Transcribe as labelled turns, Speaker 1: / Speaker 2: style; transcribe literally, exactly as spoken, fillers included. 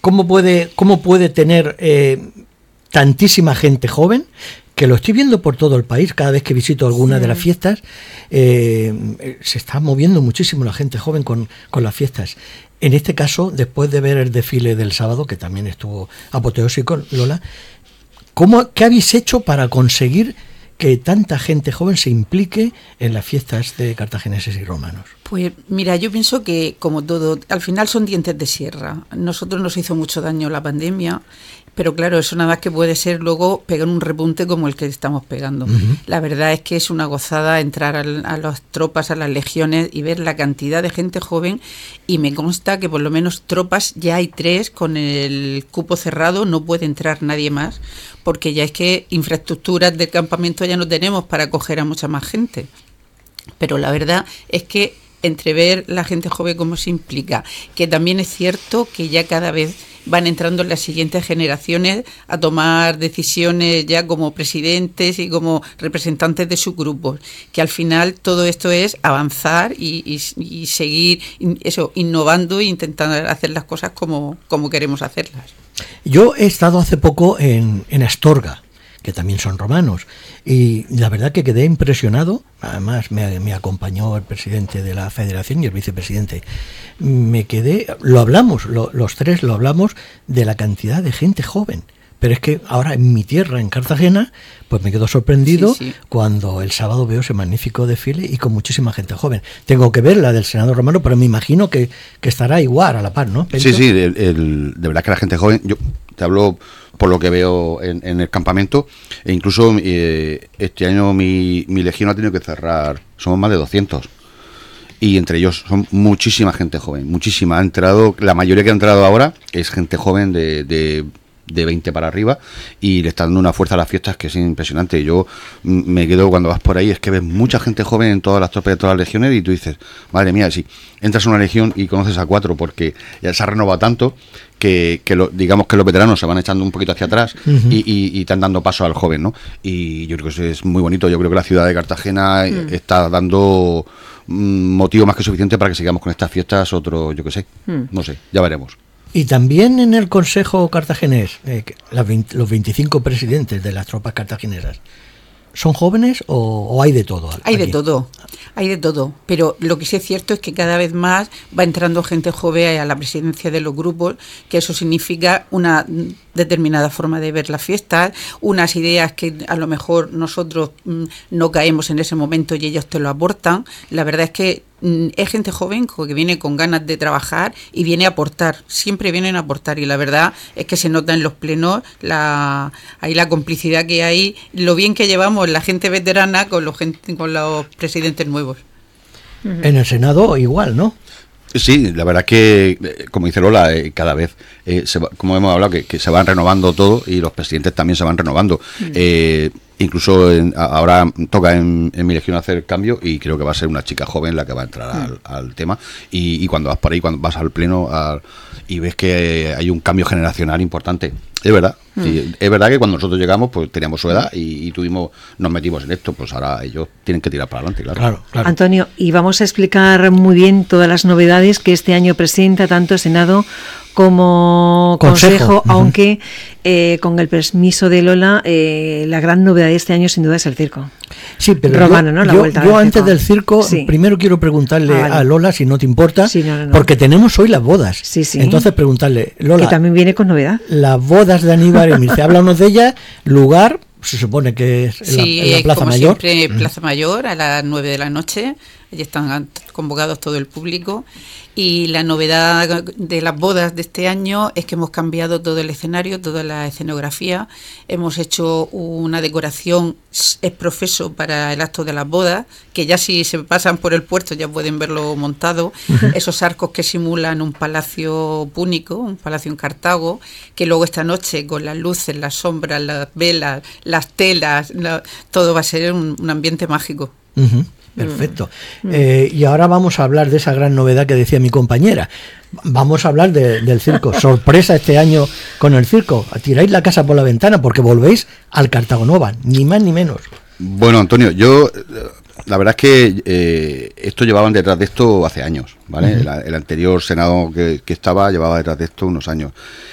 Speaker 1: ¿cómo puede, cómo puede tener eh, tantísima gente joven? Que lo estoy viendo por todo el país, cada vez que visito alguna sí. de las fiestas, eh, se está moviendo muchísimo la gente joven con, con las fiestas. En este caso, después de ver el desfile del sábado, que también estuvo apoteósico, Lola, ¿cómo, ¿qué habéis hecho para conseguir que tanta gente joven se implique en las fiestas de cartagineses y romanos?
Speaker 2: Pues mira, yo pienso que, como todo, al final son dientes de sierra. Nosotros nos hizo mucho daño la pandemia, pero claro, eso nada más que puede ser luego pegar un repunte como el que estamos pegando. Uh-huh. La verdad es que es una gozada entrar a, a las tropas, a las legiones y ver la cantidad de gente joven, y me consta que por lo menos tropas ya hay tres con el cupo cerrado, no puede entrar nadie más, porque ya es que infraestructuras de campamento ya no tenemos para acoger a mucha más gente. Pero la verdad es que entre ver la gente joven cómo se implica, que también es cierto que ya cada vez van entrando las siguientes generaciones a tomar decisiones ya como presidentes y como representantes de sus grupos, que al final todo esto es avanzar y, y, y seguir eso, innovando e intentando hacer las cosas como, como queremos hacerlas.
Speaker 1: Yo he estado hace poco en, en Astorga, que también son romanos, y la verdad que quedé impresionado. Además me, me acompañó el presidente de la federación y el vicepresidente. Me quedé, lo hablamos, lo, los tres lo hablamos de la cantidad de gente joven. Pero es que ahora en mi tierra, en Cartagena, pues me quedo sorprendido sí, sí. cuando el sábado veo ese magnífico desfile y con muchísima gente joven. Tengo que ver la del Senado romano, pero me imagino que, que estará igual a la par, ¿no, Pedro?
Speaker 3: Sí, sí, el, el, de verdad que la gente joven, yo te hablo por lo que veo en, en el campamento, e incluso eh, este año mi, mi legión ha tenido que cerrar, somos más de doscientos. Y entre ellos son muchísima gente joven, muchísima. Ha entrado, la mayoría que ha entrado ahora es gente joven de... de de veinte para arriba, y le está dando una fuerza a las fiestas que es impresionante. Yo me quedo cuando vas por ahí, es que ves mucha gente joven en todas las tropas de todas las legiones, y tú dices, madre mía, si entras a una legión y conoces a cuatro, porque ya se ha renovado tanto que, que lo, digamos que los veteranos se van echando un poquito hacia atrás uh-huh. y, y, y están dando paso al joven, ¿no? Y yo creo que eso es muy bonito. Yo creo que la ciudad de Cartagena uh-huh. está dando mm, motivo más que suficiente para que sigamos con estas fiestas otro, yo qué sé, uh-huh. no sé, ya veremos.
Speaker 1: Y también en el Consejo Cartaginés, eh, las veinte, los veinticinco presidentes de las tropas cartaginesas, ¿son jóvenes o, o hay de todo?
Speaker 2: Hay aquí? de todo, hay de todo, pero lo que sí es cierto es que cada vez más va entrando gente joven a la presidencia de los grupos, que eso significa una determinada forma de ver las fiestas, unas ideas que a lo mejor nosotros mm, no caemos en ese momento y ellos te lo aportan. La verdad es que mm, es gente joven que viene con ganas de trabajar y viene a aportar, siempre vienen a aportar, y la verdad es que se nota en los plenos la, ahí la complicidad que hay, lo bien que llevamos la gente veterana con los, gente, con los presidentes nuevos.
Speaker 1: En el Senado igual, ¿no?
Speaker 3: Sí, la verdad es que, como dice Lola, eh, cada vez, eh, se va, como hemos hablado, que, que se van renovando todo, y los presidentes también se van renovando. Mm. Eh, incluso en, ahora toca en, en mi legión hacer cambio, y creo que va a ser una chica joven la que va a entrar mm. al, al tema. Y, y cuando vas por ahí, cuando vas al pleno a, y ves que hay un cambio generacional importante, es verdad. Mm. Sí, es verdad que cuando nosotros llegamos, pues teníamos su edad y, y tuvimos, nos metimos en esto, pues ahora ellos tienen que tirar para adelante, claro.
Speaker 1: Claro, claro.
Speaker 4: Antonio, y vamos a explicar muy bien todas las novedades que este año presenta tanto Senado como Consejo, Consejo uh-huh. aunque eh, con el permiso de Lola, eh, la gran novedad de este año sin duda es el circo.
Speaker 1: Sí, pero
Speaker 4: Romano,
Speaker 1: yo,
Speaker 4: ¿no? La
Speaker 1: yo,
Speaker 4: vuelta
Speaker 1: yo
Speaker 4: al
Speaker 1: antes
Speaker 4: circo.
Speaker 1: del circo,
Speaker 4: sí.
Speaker 1: primero quiero preguntarle ah, vale. a Lola, si no te importa,
Speaker 4: sí, no, no, no.
Speaker 1: porque tenemos hoy las bodas.
Speaker 4: Sí, sí.
Speaker 1: Entonces preguntarle, Lola,
Speaker 4: que también viene con novedad.
Speaker 1: Las bodas de Aníbal y Mirce, háblanos de ellas, lugar, se supone que es en
Speaker 2: sí,
Speaker 1: la, en la Plaza
Speaker 2: como
Speaker 1: Mayor.
Speaker 2: siempre, Plaza Mayor a las nueve de la noche. Allí están convocados todo el público, y la novedad de las bodas de este año es que hemos cambiado todo el escenario, toda la escenografía, hemos hecho una decoración ex profeso para el acto de las bodas, que ya si se pasan por el puerto ya pueden verlo montado, uh-huh. esos arcos que simulan un palacio púnico, un palacio en Cartago, que luego esta noche con las luces, las sombras, las velas, las telas, la, todo va a ser un, un ambiente mágico.
Speaker 1: Uh-huh. Perfecto. Mm. Eh, y ahora vamos a hablar de esa gran novedad que decía mi compañera. Vamos a hablar de, del circo. Sorpresa este año con el circo. Tiráis la casa por la ventana porque volvéis al Cartago Nova, ni más ni menos.
Speaker 3: Bueno, Antonio, yo la verdad es que eh, esto llevaban detrás de esto hace años, ¿vale? Uh-huh. el, el anterior Senado que, que estaba llevaba detrás de esto unos años.